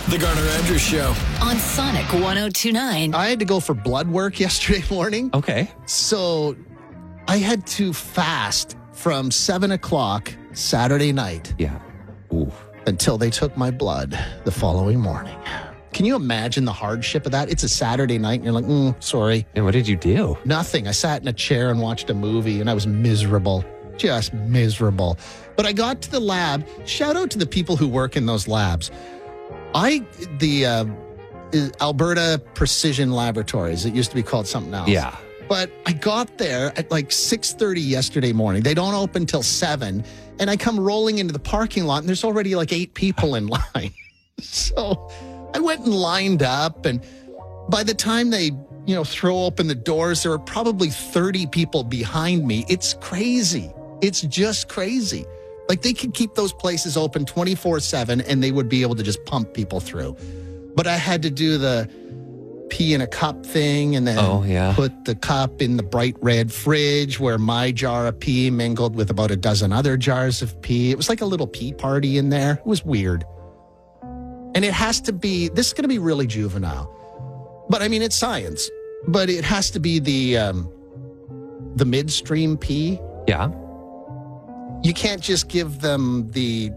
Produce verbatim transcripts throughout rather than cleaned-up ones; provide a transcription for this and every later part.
The Garner Andrews Show. On Sonic one oh two point nine. I had to go for blood work yesterday morning. Okay. So I had to fast from seven o'clock Saturday night. Yeah. Ooh. Until they took my blood the following morning. Can you imagine the hardship of that? It's a Saturday night and you're like, mm, sorry. And what did you do? Nothing. I sat in a chair and watched a movie and I was miserable. Just miserable. But I got to the lab. Shout out to the people who work in those labs. I, the uh, Alberta Precision Laboratories, it used to be called something else. Yeah. But I got there at like six thirty yesterday morning. They don't open till seven. And I come rolling into the parking lot and there's already like eight people in line. So I went and lined up. And by the time they, you know, throw open the doors, there were probably thirty people behind me. It's crazy. It's just crazy. Like they could keep those places open twenty-four seven and they would be able to just pump people through. But I had to do the pee in a cup thing and then oh, yeah. put the cup in the bright red fridge where my jar of pee mingled with about a dozen other jars of pee. It was like a little pee party in there. It was weird. And it has to be, this is going to be really juvenile. But I mean, it's science. But it has to be the um, the midstream pee. Yeah. You can't just give them the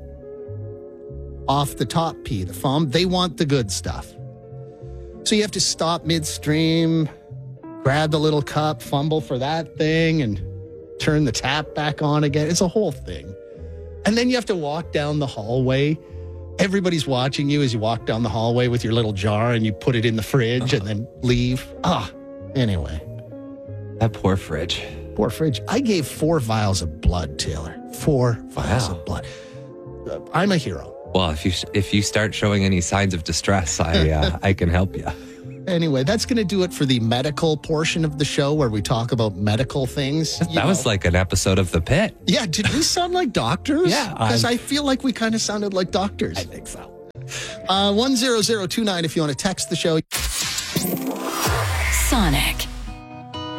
off the top pee, the foam. They want the good stuff. So you have to stop midstream, grab the little cup, fumble for that thing, and turn the tap back on again. It's a whole thing. And then you have to walk down the hallway. Everybody's watching you as you walk down the hallway with your little jar and you put it in the fridge and then leave. Ah, anyway. That poor fridge. Poor fridge. I gave four vials of blood, Taylor. Four vials Wow. of blood. Uh, I'm a hero. Well, if you if you start showing any signs of distress, I uh, I can help you. Anyway, that's going to do it for the medical portion of the show where we talk about medical things. That You was know. like an episode of The Pit. Yeah, did we sound like doctors? Yeah, Because I'm- I feel like we kind of sounded like doctors. I think so. Uh, one zero zero two nine if you want to text the show. Sonic.